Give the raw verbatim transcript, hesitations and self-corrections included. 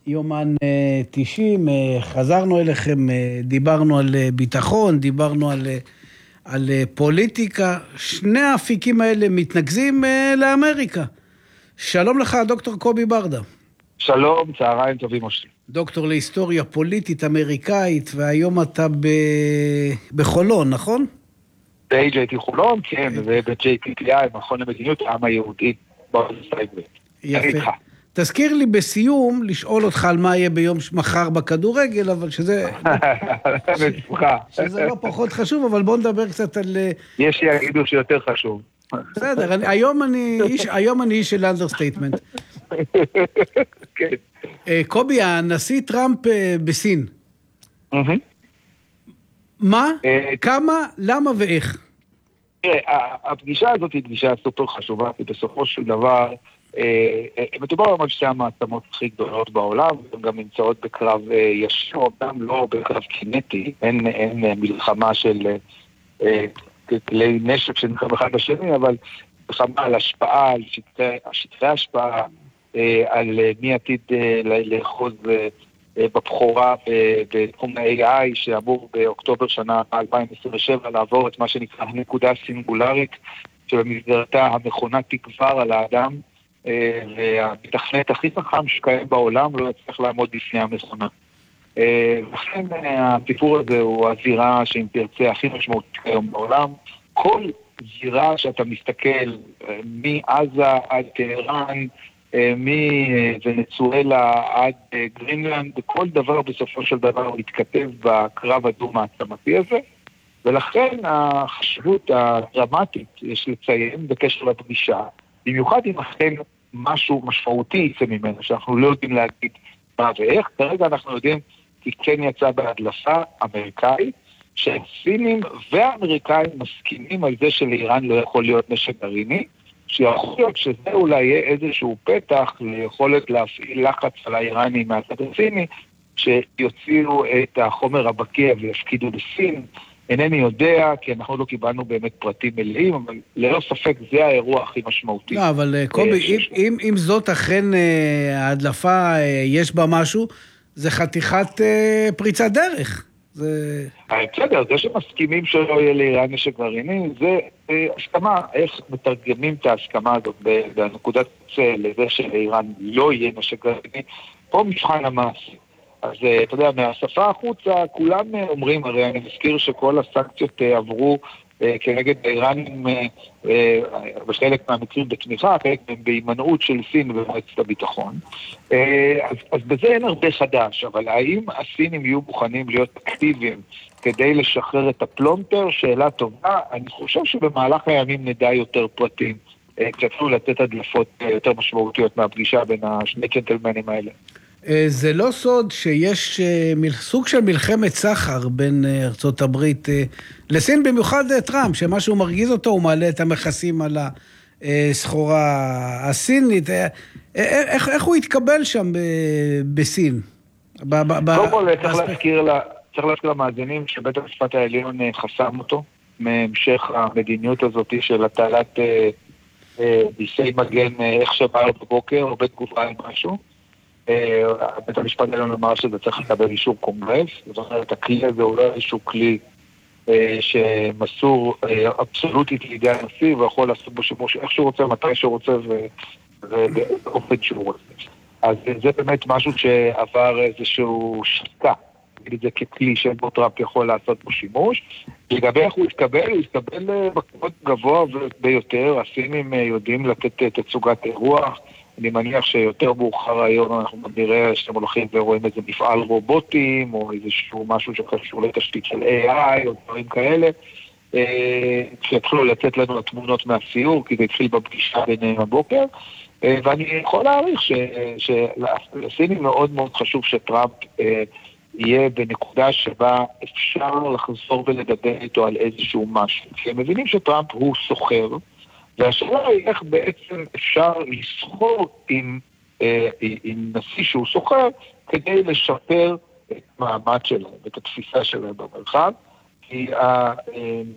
יומן תשעים, חזרנו אליכם, דיברנו על ביטחון, דיברנו על, על פוליטיקה, שני האפיקים האלה מתנגזים לאמריקה. שלום לך, דוקטור קובי ברדה. שלום, צהריים טובים משה. דוקטור להיסטוריה פוליטית אמריקאית, והיום אתה ב... בחולון, נכון? ב-איי ג'יי טי חולון, כן, וב-ג'יי פי פי איי, מכון למדיניות העם היהודי באוניברסיטה העברית. יפה. תזכיר לי בסיום לשאול אותך על מה יהיה ביום מחר בכדורגל, אבל שזה... שזה לא פחות חשוב, אבל בוא נדבר קצת על... יש שיגידו שיותר חשוב. בסדר, אני, היום אני איש, היום אני איש של אנדרסטייטמנט. כן. קובי, הנשיא טראמפ בסין. מה? כמה? למה ואיך? הפגישה הזאת היא פגישה סופר חשובה, כי בסופו של דבר, מדובר על שתי המעצמות הכי גדולות בעולם, הן גם נמצאות בקרב ישיר, גם לא בקרב קינטי, אין, אין מלחמה של כלי נשק שנלחם אחד בשני, אבל מלחמה על השפעה, על שטחי, שטחי השפעה, על מי עתיד לאחוז בבחורה בתחום ה-איי איי, שאמור באוקטובר שנה אלפיים עשרים ושבע לעבור את מה שנקרא נקודה סינגולרית, שבמסגרתה המכונה תגבר על האדם, והמתכנת הכי חכם שקיים בעולם לא יצטרך לעמוד בפני המכונה. לכן הסיפור הזה הוא הזירה שאם תרצה הכי משמעותית היום בעולם. כל זירה שאתה מסתכל, מעזה עד טהרן, מוונצואלה עד גרינלנד, כל דבר בסופו של דבר מתכתב בקרב הדו מעצמתי הזה, ולכן החשיבות הדרמטית יש לציין בקשר לפגישה, במיוחד אם אכן משהו משמעותי יצא ממנו, שאנחנו לא יודעים להגיד מה ואיך. כרגע אנחנו יודעים כי כן יצא בהדלפה אמריקאית, שהסינים והאמריקאים מסכימים על זה שלאיראן לא יכול להיות נשק גרעיני, שיכול להיות שזה אולי יהיה איזשהו פתח ליכולת להפעיל לחץ על האיראנים מהצד הסיני, שיוציאו את החומר הבקיע ויפקידו בסין. אינני יודע, כי אנחנו לא קיבלנו באמת פרטים מלאים, אבל ללא ספק זה האירוע הכי משמעותי. לא, אבל קובי, אם, אם, אם זאת אכן ההדלפה יש בה משהו, זה חתיכת פריצת דרך. זה... בסדר, זה שמסכימים שלא יהיה לאיראן נשק גרעיני, זה הסכמה, איך מתרגמים את ההסכמה הזאת בנקודת קצה לזה שלאיראן לא יהיה נשק גרעיני, פה מבחן המעשי. אז אתה יודע, מהשפה החוצה, כולם אומרים, הרי אני מזכיר שכל הסנקציות עברו כנגד האיראנים בחלק מהמקרים בתמיכה, חלק מהם בהימנעות של סין במועצת הביטחון. אז, אז בזה אין הרבה חדש, אבל האם הסינים יהיו מוכנים להיות אקטיביים כדי לשחרר את הפלונטר? שאלה טובה. אני חושב שבמהלך הימים נדע יותר פרטים, כשאפילו לתת הדלפות יותר משמעותיות מהפגישה בין השני ג'נטלמנים האלה. זה לא סוד שיש סוג של מלחמת סחר בין ארצות הברית לסין, במיוחד טראמפ, שמשהו מרגיז אותו, הוא מעלה את המכסים על הסחורה הסינית. איך, איך הוא התקבל שם בסין? קודם כל, צריך להזכיר, צריך להזכיר למאזינים שבית המשפט העליון חסם אותו, מהמשך המדיניות הזאת של הטלת ביסי מגן איך שבא בבוקר, או בתגובה על משהו. בית המשפט העליון אמר שזה צריך לקבל אישור קונגרס, זאת אומרת, הכלי הזה הוא לא איזשהו כלי שמסור אבסולוטית לידי הנשיא, ויכול לעשות בו שימוש איך שהוא רוצה, מתי שהוא רוצה, ובאופן שהוא רוצה. אז זה באמת משהו שעבר איזשהו שתיקה, נגיד את זה ככלי שבו טראמפ יכול לעשות בו שימוש. לגבי איך הוא יתקבל, הוא יתקבל בכבוד גבוה ביותר, הסינים יודעים לתת תצוגת אירוח, אני מניח שיותר מאוחר היום אנחנו נראה שאתם הולכים ורואים איזה מפעל רובוטים, או איזשהו משהו שקשור לתשתית של איי איי, או דברים כאלה, שיתחילו לצאת לנו התמונות מהסיור, כי זה התחיל בפגישה ביניהם הבוקר, ואני יכול להעריך שלסינים מאוד מאוד חשוב שטראמפ יהיה בנקודה שבה אפשר לחזור ולדבר איתו על איזשהו משהו. כי הם מבינים שטראמפ הוא סוחר, והשאלה היא איך בעצם אפשר לסחור עם, אה, עם נשיא שהוא סוחר כדי לשפר את המעמד שלהם, את התפיסה שלהם במרחב. כי